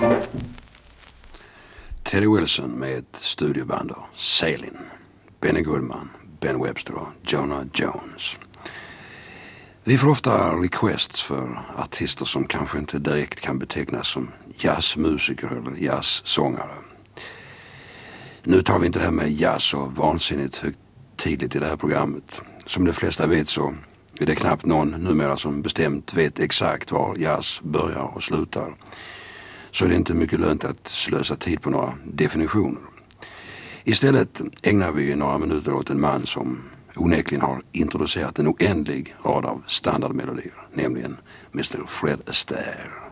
Teddy Wilson med ett studioband av Sailing, Benny Goodman, Ben Webster och Jonah Jones. Vi får ofta requests för artister som kanske inte direkt kan betecknas som jazzmusiker eller jazzsångare. Nu tar vi inte det här med jazz och vansinnigt högtidligt i det här programmet. Som de flesta vet så är det knappt någon numera som bestämt vet exakt var jazz börjar och slutar. Så är det inte mycket lönt att slösa tid på några definitioner. Istället ägnar vi några minuter åt en man som onekligen har introducerat en oändlig rad av standardmelodier, nämligen Mr. Fred Astaire.